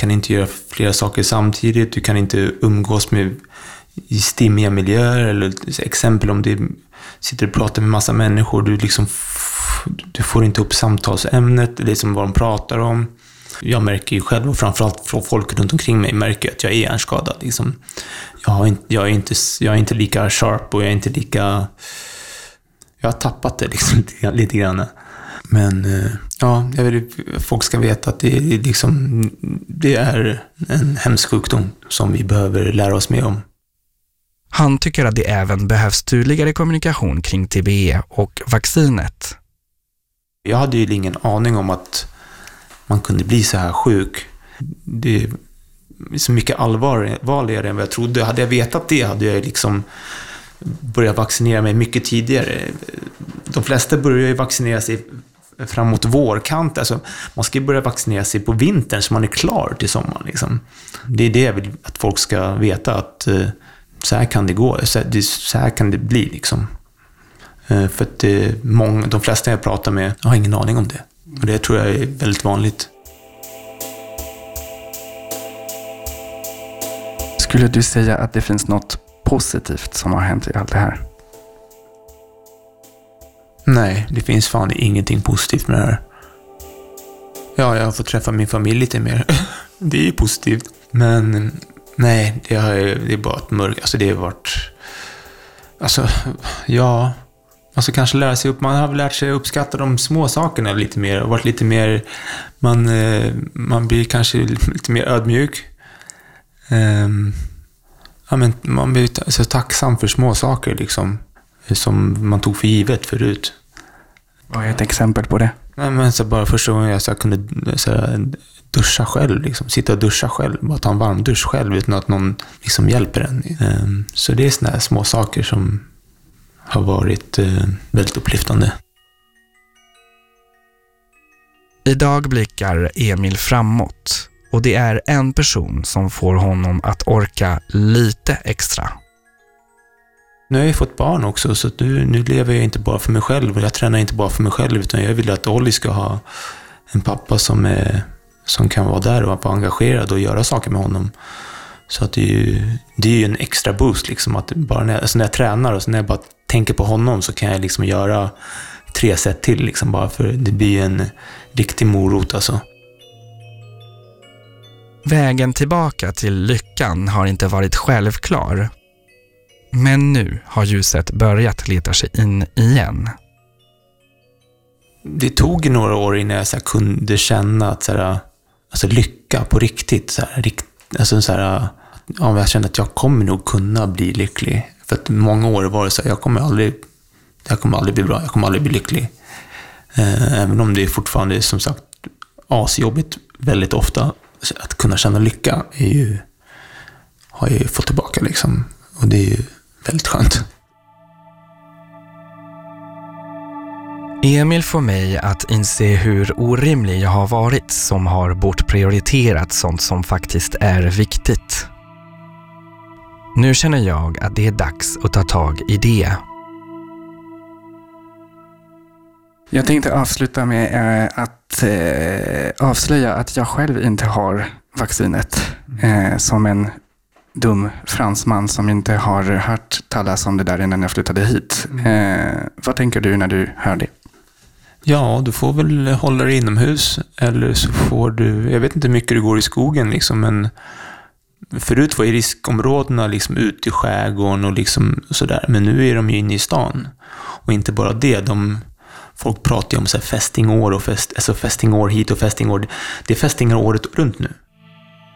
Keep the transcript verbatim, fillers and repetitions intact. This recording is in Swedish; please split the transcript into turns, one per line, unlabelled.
kan inte göra flera saker samtidigt. Du kan inte umgås med i stimmiga miljöer. Eller exempel om du sitter och pratar med massa människor. Du, liksom, du får inte upp samtalsämnet, liksom vad de pratar om. Jag märker ju själv, och framförallt från folk runt omkring mig, märker att jag är hjärnskadad. Liksom. Jag, har inte, jag, är inte, jag är inte lika sharp och jag är inte lika... Jag har tappat det liksom, lite grann. Men ja, jag vill, folk ska veta att det är, liksom, det är en hemsk sjukdom som vi behöver lära oss mer om.
Han tycker att det även behövs tydligare kommunikation kring T B E och vaccinet.
Jag hade ju ingen aning om att man kunde bli så här sjuk. Det är så mycket allvarligare än vad jag trodde. Hade jag vetat det hade jag liksom börjat vaccinera mig mycket tidigare. De flesta börjar ju vaccinera sig framåt vårkant. Alltså, man ska börja vaccinera sig på vintern så man är klar till sommaren. Liksom. Det är det jag vill att folk ska veta, att uh, så här kan det gå. Så, det, så här kan det bli. Liksom. Uh, för att det, många, de flesta jag pratar med har ingen aning om det. Och det tror jag är väldigt vanligt.
Skulle du säga att det finns något positivt som har hänt i allt det här?
Nej, det finns fan ingenting positivt med det här. Ja, jag har fått träffa min familj lite mer. Det är ju positivt. Men nej, det, har, det är bara ett mörkt. Alltså det har varit... Alltså, ja... Alltså kanske lära sig upp... Man har lärt sig uppskatta de små sakerna lite mer. Och varit lite mer... Man, man blir kanske lite mer ödmjuk. Um, ja, men man blir så tacksam för små saker liksom. Som man tog för givet förut.
Vad är ett exempel på det?
Nej, men så bara första gången jag så kunde så duscha själv. Liksom. Sitta och duscha själv. Bara ta en varm dusch själv utan att någon liksom hjälper en. Um, så det är såna här små saker som har varit uh, väldigt upplyftande.
Idag blickar Emil framåt. Och det är en person som får honom att orka lite extra.
Nu har jag fått barn också, så nu, nu lever jag inte bara för mig själv. Jag tränar inte bara för mig själv, utan jag vill att Olli ska ha en pappa som, är, som kan vara där och vara engagerad och göra saker med honom. Så att det är ju, det är ju en extra boost. Liksom, att bara när, alltså när jag tränar och så när jag bara tänker på honom så kan jag liksom göra tre set till. Liksom, bara för det blir en riktig morot alltså.
Vägen tillbaka till lyckan har inte varit självklar. Men nu har ljuset börjat leta sig in igen.
Det tog några år innan jag så här kunde känna att så här, alltså lycka på riktigt. Så här, rikt, alltså så här, ja, jag kände att jag kommer nog kunna bli lycklig. För att många år var det så här, jag kommer aldrig, jag kommer aldrig bli bra, jag kommer aldrig bli lycklig. Eh, även om det är fortfarande som sagt asjobbigt väldigt ofta. Att kunna känna lycka är ju, har jag ju fått tillbaka liksom. Och det är ju väldigt skönt.
Emil får mig att inse hur orimlig jag har varit som har bortprioriterat sånt som faktiskt är viktigt. Nu känner jag att det är dags att ta tag i det.
Jag tänkte avsluta med eh, att eh, avslöja att jag själv inte har vaccinet. Eh, som en dum fransman som inte har hört talas om det där innan jag flyttade hit. Eh, vad tänker du när du hör det?
Ja, du får väl hålla dig inomhus. Eller så får du, jag vet inte hur mycket du går i skogen liksom, men förut var i riskområdena liksom ute i skärgården och liksom sådär. Men nu är de ju inne i stan. Och inte bara det, de... Folk pratar ju om så här festingår och fest, alltså festingår hit och festingår. Det är festingar året runt nu.